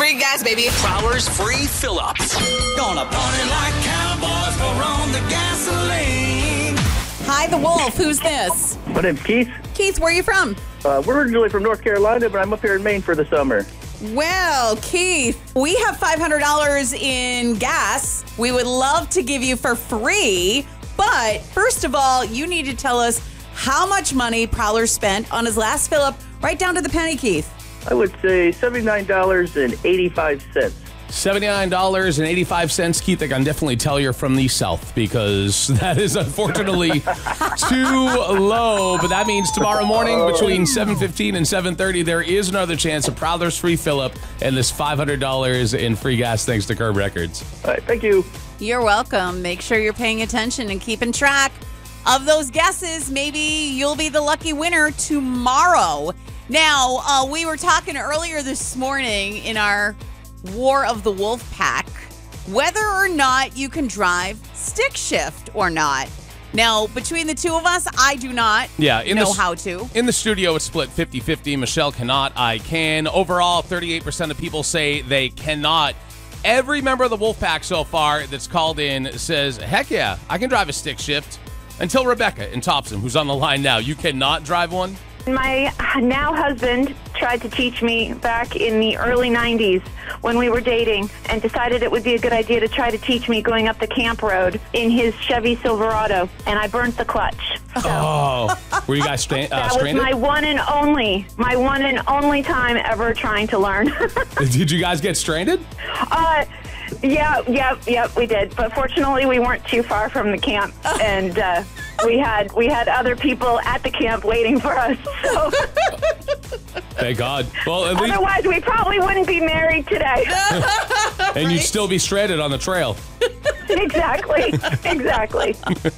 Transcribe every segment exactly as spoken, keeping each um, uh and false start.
Free gas, baby. Prowler's free fill-up. Gonna party like cowboys, we're on the gasoline. Hi, the Wolf. Who's this? My name's Keith. Keith, where are you from? Uh, we're originally from North Carolina, but I'm up here in Maine for the summer. Well, Keith, we have five hundred dollars in gas we would love to give you for free. But first of all, you need to tell us how much money Prowler spent on his last fill-up, right down to the penny, Keith. I would say seventy-nine dollars and eighty-five cents. seventy-nine dollars and eighty-five cents. Keith, I can definitely tell you're from the South because that is unfortunately too low. But that means tomorrow morning between seven fifteen and seven thirty, there is another chance of Prowler's free fill-up and this five hundred dollars in free gas thanks to Curb Records. All right, thank you. You're welcome. Make sure you're paying attention and keeping track of those guesses. Maybe you'll be the lucky winner tomorrow. Now, uh, we were talking earlier this morning in our War of the Wolf Pack whether or not you can drive stick shift or not. Now, between the two of us, I do not yeah, in know the, how to. In the studio, it's split fifty-fifty. Michelle cannot, I can. Overall, thirty-eight percent of people say they cannot. Every member of the Wolf Pack so far that's called in says, heck yeah, I can drive a stick shift. Until Rebecca in Topsom, who's on the line now. You cannot drive one? My now husband tried to teach me back in the early nineties when we were dating and decided it would be a good idea to try to teach me going up the camp road in his Chevy Silverado, and I burnt the clutch. So oh, were you guys stra- uh, that stranded? was my one and only, my one and only time ever trying to learn. Did you guys get stranded? Uh, yeah, yeah, yeah, we did. But fortunately, we weren't too far from the camp, and uh, we had we had other people at the camp waiting for us. So. Thank God. Well, at least otherwise, we probably wouldn't be married today. and you'd still be stranded on the trail. Exactly. Exactly.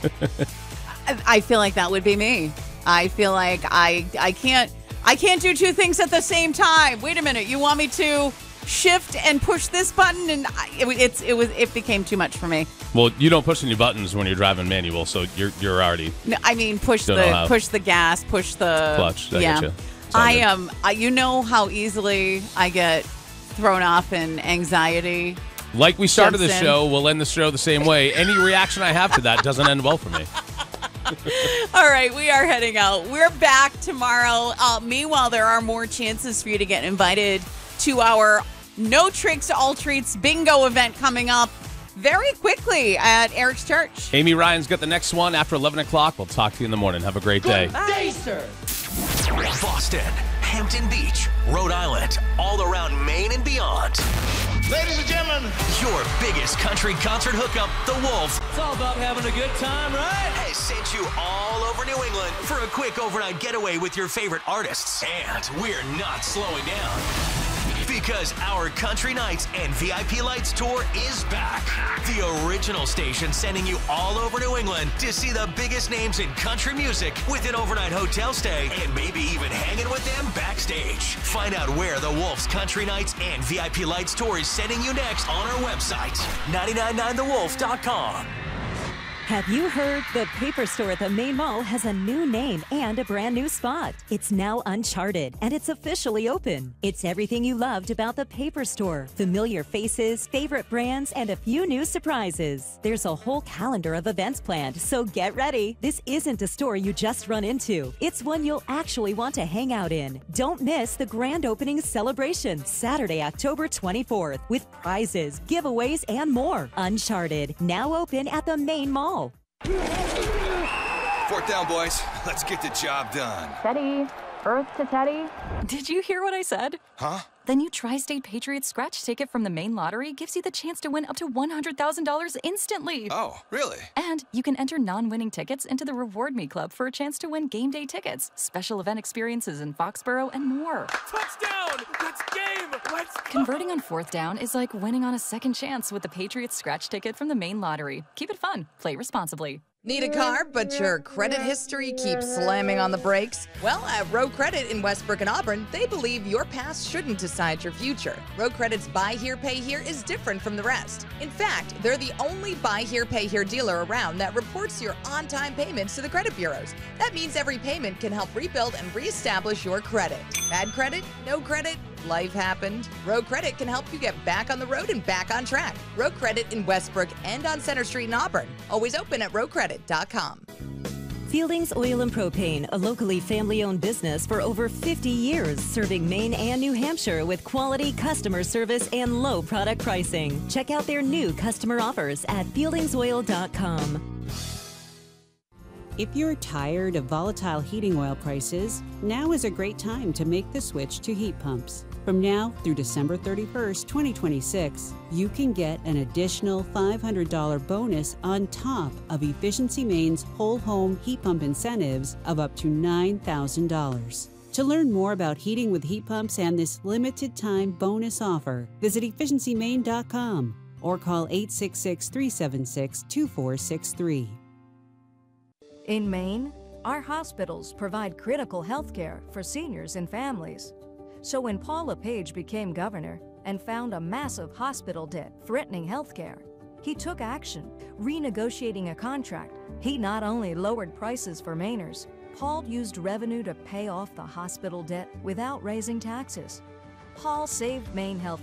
I feel like that would be me. I feel like I I can't I can't do two things at the same time. Wait a minute. You want me to shift and push this button, and I, it, it's it was it became too much for me. Well, you don't push any buttons when you're driving manual, so you're you're already. No, I mean push Don't know the how. push the gas, push the Clutch, I yeah. getcha. It's all I good. am. Um, you know how easily I get thrown off in anxiety. Like we started the Jumps in. show, we'll end the show the same way. Any reaction I have to that doesn't end well for me. All right, we are heading out. We're back tomorrow. Uh, meanwhile, there are more chances for you to get invited to our No Tricks, All Treats bingo event coming up very quickly at Eric's Church. Amy Ryan's got the next one after eleven o'clock. We'll talk to you in the morning. Have a great day. Bye. Boston, Hampton Beach, Rhode Island, all around Maine and beyond. Ladies and gentlemen, Your biggest country concert hookup, The Wolf, it's all about having a good time, right? has sent you all over New England for a quick overnight getaway with your favorite artists. And we're not slowing down. Because our Country Nights and V I P Lights tour is back. The original station sending you all over New England to see the biggest names in country music with an overnight hotel stay and maybe even hanging with them backstage. Find out where the Wolf's Country Nights and V I P Lights tour is sending you next on our website, nine nine nine the wolf dot com. Have you heard? The Paper Store at the Main Mall has a new name and a brand new spot. It's now Uncharted, and it's officially open. It's everything you loved about the Paper Store. Familiar faces, favorite brands, and a few new surprises. There's a whole calendar of events planned, so get ready. This isn't a store you just run into. It's one you'll actually want to hang out in. Don't miss the grand opening celebration, Saturday, October twenty-fourth, with prizes, giveaways, and more. Uncharted, now open at the Main Mall. Fourth down, boys. Let's get the job done. Teddy, Earth to Teddy. Did you hear what I said? Huh? The new Tri-State Patriots scratch ticket from the Maine Lottery gives you the chance to win up to one hundred thousand dollars instantly. Oh, really? And you can enter non-winning tickets into the Reward Me Club for a chance to win game day tickets, special event experiences in Foxborough, and more. Touchdown! Let's game! Let's go! Converting on fourth down is like winning on a second chance with the Patriots scratch ticket from the Maine Lottery. Keep it fun. Play responsibly. Need a car, but your credit history keeps slamming on the brakes? Well, at Row Credit in Westbrook and Auburn, they believe your past shouldn't decide your future. Row Credit's Buy Here, Pay Here is different from the rest. In fact, they're the only Buy Here, Pay Here dealer around that reports your on-time payments to the credit bureaus. That means every payment can help rebuild and reestablish your credit. Bad credit? No credit? life happened? Road Credit can help you get back on the road and back on track. Road Credit in Westbrook and on Center Street in Auburn. Always open at road credit dot com. Fieldings Oil and Propane, a locally family-owned business for over fifty years, serving Maine and New Hampshire with quality customer service and low product pricing. Check out their new customer offers at fieldings oil dot com. If you're tired of volatile heating oil prices, now is a great time to make the switch to heat pumps. From now through December thirty-first, twenty twenty-six, you can get an additional five hundred dollars bonus on top of Efficiency Maine's whole home heat pump incentives of up to nine thousand dollars. To learn more about heating with heat pumps and this limited time bonus offer, visit efficiency maine dot com or call eight six six, three seven six, two four six three. In Maine, our hospitals provide critical health care for seniors and families. So when Paul LePage became governor and found a massive hospital debt threatening health care, he took action, renegotiating a contract. He not only lowered prices for Mainers, Paul used revenue to pay off the hospital debt without raising taxes. Paul saved Maine health